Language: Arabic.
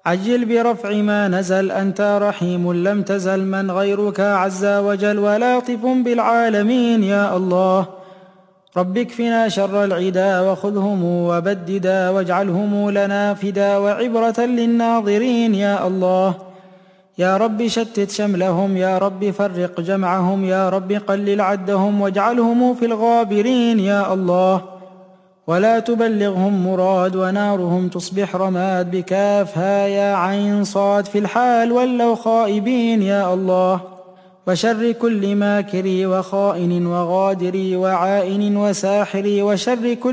عجل برفع ما نزل، أنت رحيم لم تزل، من غيرك عز وجل ولطف بالعالمين يا الله. رب اكفنا شر العدا وخذهم وبددا، واجعلهم لنا فدا وعبرة للناظرين يا الله. يا رب شتت شملهم، يا رب فرق جمعهم، يا رب قلل عدهم واجعلهم في الغابرين يا الله. ولا تبلغهم مراد، ونارهم تصبح رماد، بكافها يا عين صاد في الحال ولوا خائبين يا الله. وشر كل ماكر وخائن وغادر وعائن وساحر، وشر كل